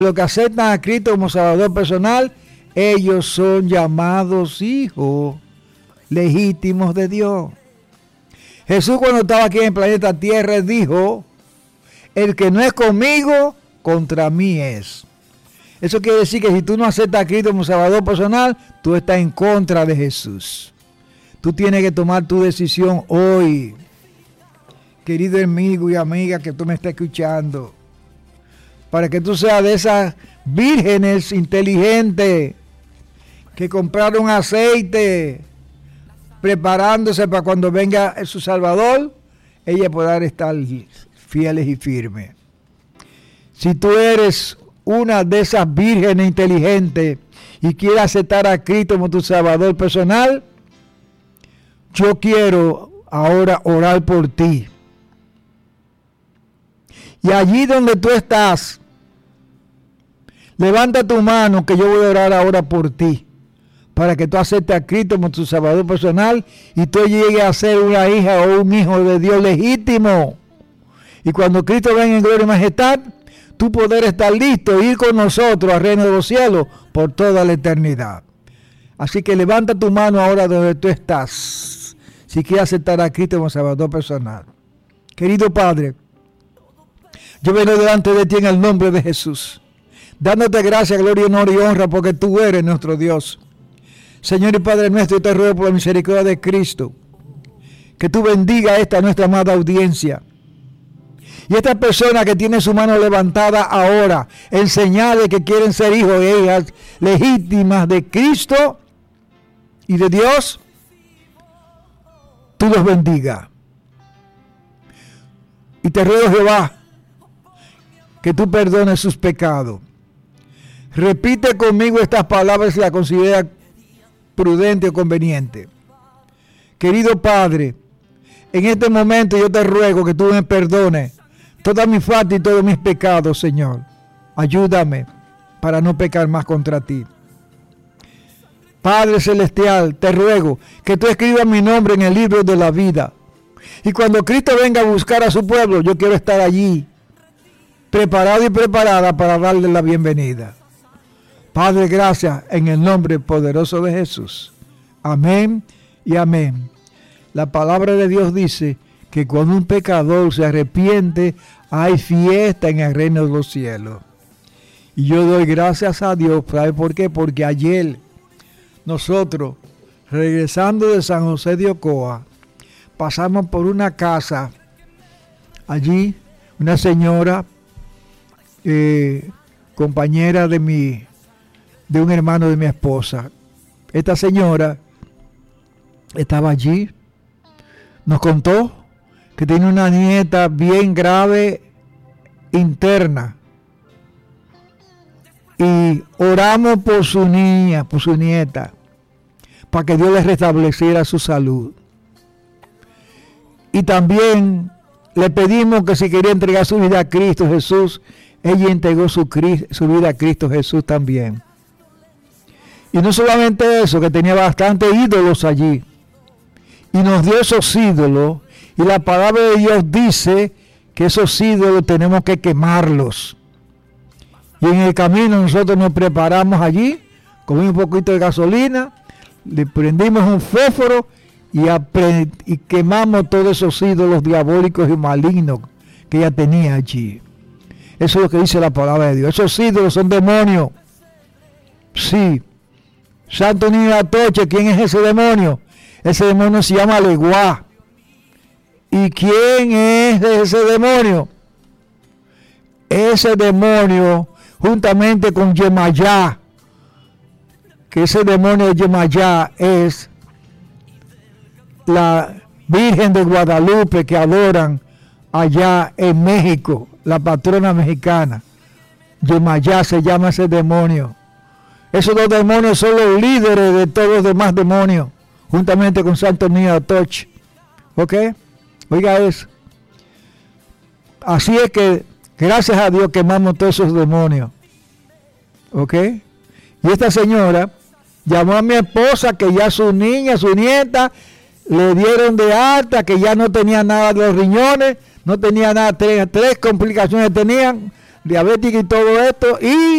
Los que aceptan a Cristo como Salvador personal, ellos son llamados hijos legítimos de Dios. Jesús, cuando estaba aquí en el planeta Tierra, dijo: el que no es conmigo, contra mí es. Eso quiere decir que si tú no aceptas a Cristo como Salvador personal, tú estás en contra de Jesús. Tú tienes que tomar tu decisión hoy. Querido amigo y amiga que tú me estás escuchando, para que tú seas de esas vírgenes inteligentes que compraron aceite preparándose para cuando venga su Salvador, ella podrá estar fieles y firmes. Si tú eres una de esas vírgenes inteligentes y quieres aceptar a Cristo como tu Salvador personal, yo quiero ahora orar por ti. Y allí donde tú estás, levanta tu mano que yo voy a orar ahora por ti, para que tú aceptes a Cristo como tu Salvador personal y tú llegues a ser una hija o un hijo de Dios legítimo. Y cuando Cristo venga en gloria y majestad, tú poder estar listo e ir con nosotros al reino de los cielos por toda la eternidad. Así que levanta tu mano ahora donde tú estás, si quieres aceptar a Cristo como Salvador personal. Querido Padre, yo vengo delante de ti en el nombre de Jesús, dándote gracias, gloria, honor y honra, porque tú eres nuestro Dios. Señor y Padre nuestro, yo te ruego por la misericordia de Cristo, que tú bendiga a esta nuestra amada audiencia. Y esta persona que tiene su mano levantada ahora, en señal de que quieren ser hijos e hijas legítimas de Cristo y de Dios, tú los bendiga. Y te ruego, Jehová, que tú perdones sus pecados. Repite conmigo estas palabras si las considera prudente o conveniente. Querido Padre, en este momento yo te ruego que tú me perdones todas mis faltas y todos mis pecados, Señor. Ayúdame para no pecar más contra ti. Padre Celestial, te ruego que tú escribas mi nombre en el libro de la vida. Y cuando Cristo venga a buscar a su pueblo, yo quiero estar allí, preparado y preparada para darle la bienvenida. Padre, gracias en el nombre poderoso de Jesús. Amén y amén. La palabra de Dios dice que cuando un pecador se arrepiente, hay fiesta en el reino de los cielos. Y yo doy gracias a Dios. ¿Sabe por qué? Porque ayer nosotros, regresando de San José de Ocoa, pasamos por una casa. Allí, una señora, compañera de un hermano de mi esposa. Esta señora estaba allí, nos contó que tiene una nieta bien grave interna. Y oramos por su niña, por su nieta, para que Dios le restableciera su salud. Y también le pedimos que si quería entregar su vida a Cristo Jesús, ella entregó su vida a Cristo Jesús también. Y no solamente eso, que tenía bastantes ídolos allí. Y nos dio esos ídolos. Y la palabra de Dios dice que esos ídolos tenemos que quemarlos. Y en el camino nosotros nos preparamos allí, comimos un poquito de gasolina, le prendimos un fósforo y quemamos todos esos ídolos diabólicos y malignos que ella tenía allí. Eso es lo que dice la palabra de Dios. Esos ídolos son demonios. Sí. Santo Niño Atoche, ¿quién es ese demonio? Ese demonio se llama Leguá. ¿Y quién es ese demonio? Ese demonio, juntamente con Yemayá, que ese demonio de Yemayá es la Virgen de Guadalupe que adoran allá en México, la patrona mexicana. Yemayá se llama ese demonio. Esos dos demonios son los líderes de todos los demás demonios, juntamente con Santo Niño Atoche. ¿Ok? Oiga eso. Así es que, gracias a Dios, quemamos todos esos demonios. ¿Ok? Y esta señora llamó a mi esposa, que ya su niña, su nieta, le dieron de alta, que ya no tenía nada de los riñones, no tenía nada, tres complicaciones tenían, diabética y todo esto, y